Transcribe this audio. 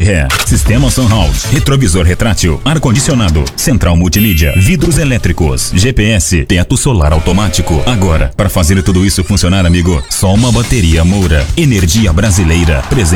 ré, sistema Sunhouse, retrovisor retrátil, ar-condicionado, central multimídia, vidros elétricos, GPS, teto solar automático. Agora, para fazer tudo isso funcionar, amigo, só uma bateria Moura. Energia brasileira, presente